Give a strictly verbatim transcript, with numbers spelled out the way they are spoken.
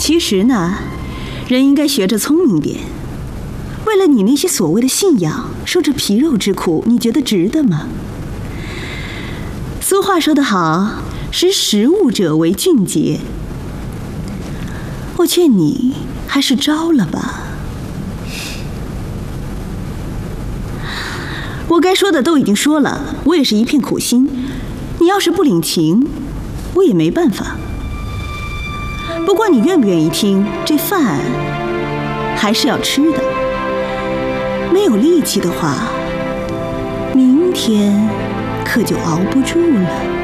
其实呢，人应该学着聪明点。为了你那些所谓的信仰，受着皮肉之苦，你觉得值得吗？俗话说得好，识时务者为俊杰。我劝你还是招了吧。我该说的都已经说了，我也是一片苦心。你要是不领情，我也没办法。不过你愿不愿意听，这饭还是要吃的。没有力气的话，明天可就熬不住了。